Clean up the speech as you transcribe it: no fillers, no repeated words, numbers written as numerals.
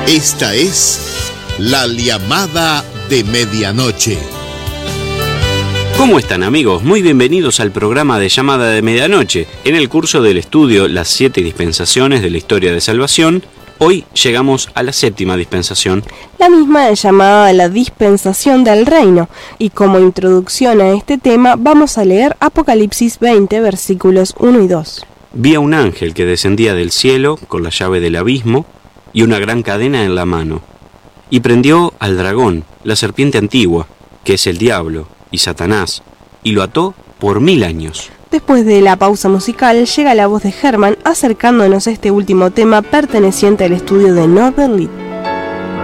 Esta es La Llamada de Medianoche. ¿Cómo están, amigos? Muy bienvenidos al programa de Llamada de Medianoche. En el curso del estudio Las 7 dispensaciones de la historia de salvación, hoy llegamos a la 7ª dispensación. La misma es llamada la dispensación del reino, y como introducción a este tema vamos a leer Apocalipsis 20, versículos 1 y 2. Vi a un ángel que descendía del cielo con la llave del abismo y una gran cadena en la mano, y prendió al dragón, la serpiente antigua, que es el diablo y Satanás, y lo ató por 1000 años. Después de la pausa musical llega la voz de Herman acercándonos a este último tema perteneciente al estudio de Norbert Lied.